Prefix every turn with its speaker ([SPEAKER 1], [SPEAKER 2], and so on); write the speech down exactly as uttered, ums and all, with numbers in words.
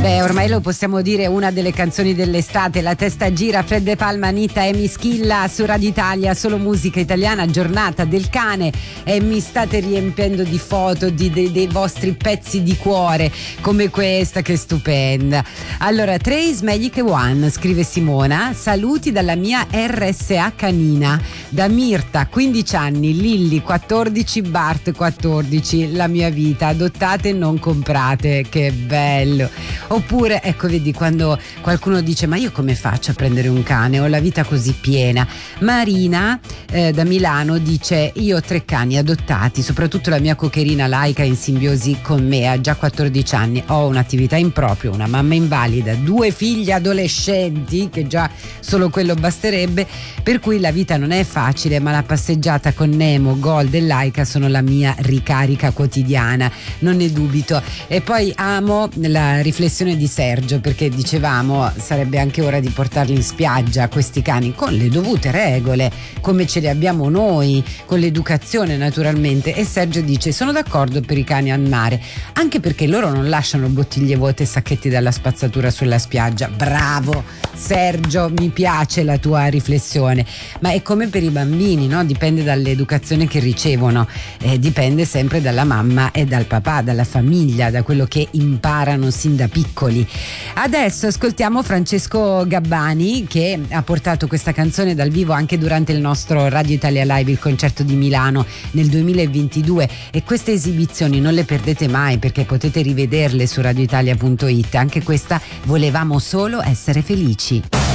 [SPEAKER 1] Beh, ormai lo possiamo dire, una delle canzoni dell'estate. La testa gira, Fred De Palma, Anita e Mischilla su Radio Italia, solo musica italiana, giornata del cane, e mi state riempiendo di foto di, de, dei vostri pezzi di cuore come questa, che è stupenda. Allora, Trace Magic One, scrive Simona, saluti dalla mia R S A canina, da Mirta quindici anni, Lilli quattordici, Bart quattordici, la mia vita, adottate e non comprate. Che bello. Oppure, ecco, vedi, quando qualcuno dice ma io come faccio a prendere un cane, ho la vita così piena. Marina eh, da Milano dice io ho tre cani adottati, soprattutto la mia cocherina Laika in simbiosi con me, ha già quattordici anni, ho un'attività in proprio, una mamma invalida, due figlie adolescenti, che già solo quello basterebbe, per cui la vita non è facile, ma la passeggiata con Nemo, Gold e Laika sono la mia ricarica quotidiana, non ne dubito. E poi amo la riflessione di Sergio, perché dicevamo sarebbe anche ora di portarli in spiaggia questi cani con le dovute regole, come ce le abbiamo noi, con l'educazione naturalmente. E Sergio dice sono d'accordo per i cani al mare, anche perché loro non lasciano bottiglie vuote e sacchetti dalla spazzatura sulla spiaggia. Bravo Sergio, mi piace la tua riflessione. Ma è come per i bambini, no? Dipende dall'educazione che ricevono, eh, dipende sempre dalla mamma e dal papà, dalla famiglia, da quello che imparano sin da piccoli. Adesso ascoltiamo Francesco Gabbani, che ha portato questa canzone dal vivo anche durante il nostro Radio Italia Live, il concerto di Milano nel duemilaventidue, e queste esibizioni non le perdete mai, perché potete rivederle su radioitalia punto it. Anche questa, Volevamo solo essere felici.